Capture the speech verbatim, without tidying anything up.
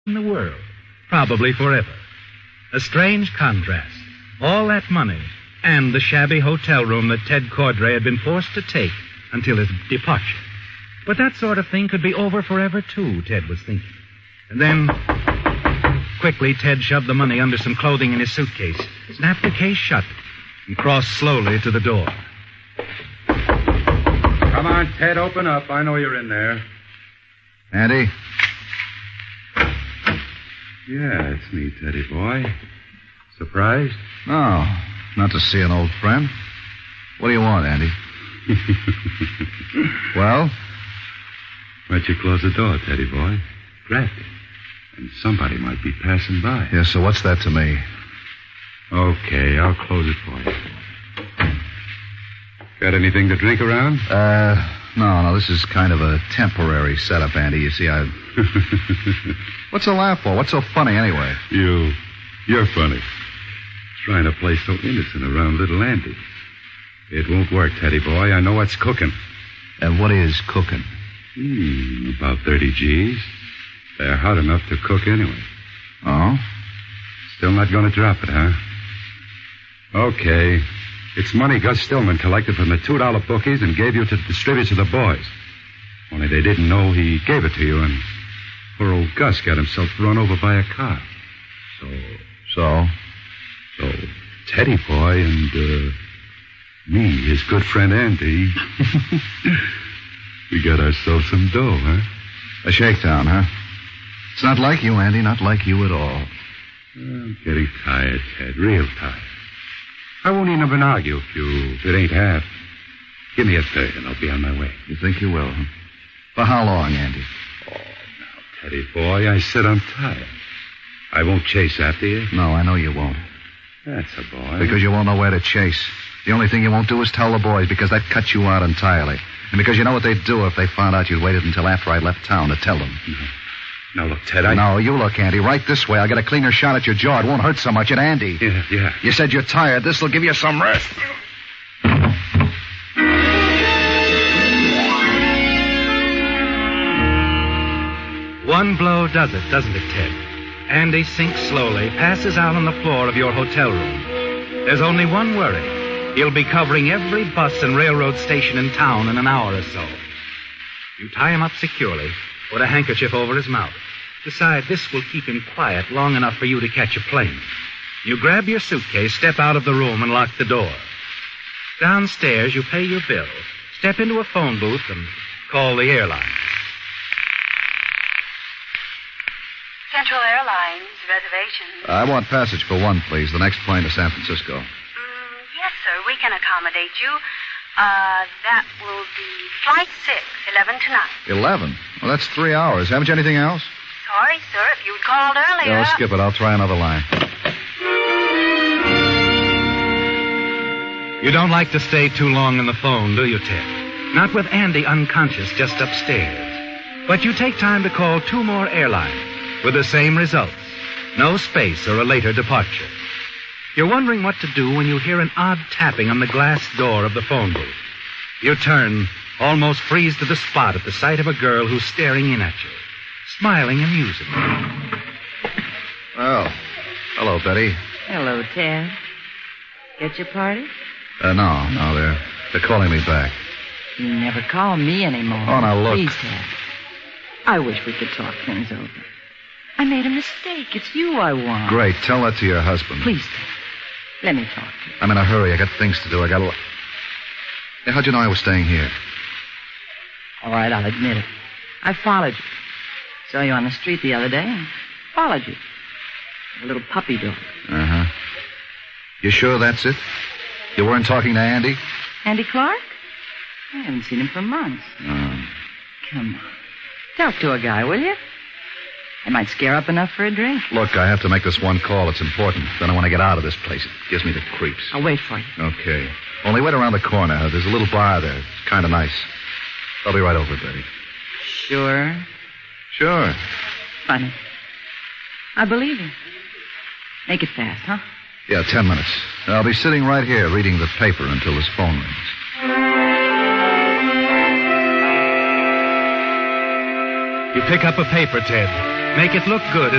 in the world, probably forever. A strange contrast. All that money and the shabby hotel room that Ted Cordray had been forced to take until his departure. But that sort of thing could be over forever, too, Ted was thinking. And then, quickly, Ted shoved the money under some clothing in his suitcase, snapped the case shut, and crossed slowly to the door. Come on, Ted, open up. I know you're in there. Andy? Yeah, it's me, Teddy boy. Surprised? No, not to see an old friend. What do you want, Andy? Well? Why'd you close the door, Teddy boy? Cracked it. And somebody might be passing by. Yeah, so what's that to me? Okay, I'll close it for you. Got anything to drink around? Uh, no, no, this is kind of a temporary setup, Andy. You see, I... What's the laugh for? What's so funny, anyway? You. You're funny. Trying to play so innocent around little Andy. It won't work, Teddy boy. I know what's cooking. And what is cooking? Hmm, about thirty G's. They're hot enough to cook anyway. Oh? Still not going to drop it, huh? Okay. It's money Gus Stillman collected from the two dollar bookies and gave you to distribute to the boys. Only they didn't know he gave it to you, and poor old Gus got himself run over by a car. So... So? So, Teddy boy and, uh, me, his good friend Andy, we got ourselves some dough, huh? A shakedown, huh? It's not like you, Andy, not like you at all. I'm getting tired, Ted, real tired. I won't even argue if you, if it ain't half. Give me a third and I'll be on my way. You think you will, huh? For how long, Andy? Oh, now, Teddy boy, I said I'm tired. I won't chase after you. No, I know you won't. That's a boy. Because you won't know where to chase. The only thing you won't do is tell the boys, because that cuts you out entirely. And because you know what they'd do if they found out you'd waited until after I left town to tell them. No. Now, look, Ted, I... No, you look, Andy. Right this way. I'll get a cleaner shot at your jaw. It won't hurt so much at Andy. Yeah, yeah. You said you're tired. This'll give you some rest. One blow does it, doesn't it, Ted? Andy sinks slowly, passes out on the floor of your hotel room. There's only one worry. He'll be covering every bus and railroad station in town in an hour or so. You tie him up securely, put a handkerchief over his mouth. Decide this will keep him quiet long enough for you to catch a plane. You grab your suitcase, step out of the room, and lock the door. Downstairs, you pay your bill, step into a phone booth, and call the airline. Central Airlines, reservations. I want passage for one, please. The next plane to San Francisco. Mm, yes, sir. We can accommodate you. Uh, that will be flight six, eleven tonight. Eleven? Well, that's three hours. Haven't you anything else? Sorry, sir. If you'd called earlier... Yeah, I'll skip it. I'll try another line. You don't like to stay too long on the phone, do you, Ted? Not with Andy unconscious just upstairs. But you take time to call two more airlines with the same results. No space or a later departure. You're wondering what to do when you hear an odd tapping on the glass door of the phone booth. You turn, almost freeze to the spot at the sight of a girl who's staring in at you, smiling amusedly. Well, hello, Betty. Hello, Ted. Get your party? Uh, no, no, they're, they're calling me back. You never call me anymore. Oh, now look. Please, Ted. I wish we could talk things over. I made a mistake. It's you I want. Great. Tell that to your husband. Please, Ted. Let me talk to you. I'm in a hurry. I got things to do. I got a... Hey, how'd you know I was staying here? All right, I'll admit it. I followed you. Saw you on the street the other day and followed you. A little puppy dog. Uh-huh. You sure that's it? You weren't talking to Andy? Andy Clark? I haven't seen him for months. Oh. Come on. Talk to a guy, will you? I might scare up enough for a drink. Look, I have to make this one call. It's important. Then I want to get out of this place. It gives me the creeps. I'll wait for you. Okay. Only wait around the corner. There's a little bar there. It's kind of nice. I'll be right over, Betty. Sure? Sure. Funny. I believe you. Make it fast, huh? Yeah, ten minutes. I'll be sitting right here reading the paper until this phone rings. You pick up a paper, Ted. Make it look good